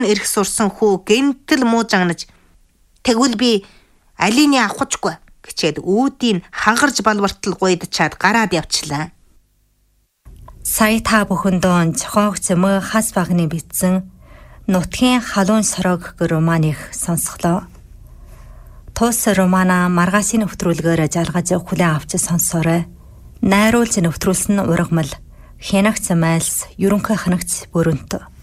ирэх сурсан хүү гэнтэл муужагнаж тэгвэл би алины авахчгүй гэчээд үүдийг хангарж балбартал гуйдчаад гараад явчлаа. Сая та бүхэндөө зохиогч Мө хас багны бичсэн Нутгийн халуун сорог гэх романыг сонсголоо. Тус романа маргаашийн нэвтрүүлгээр жаргаж хүлээн авч сонсоорой. Найруулж нэвтрүүлсэн ургамал Хянагц Майлс ерөнхий ханагч Бүрэнт.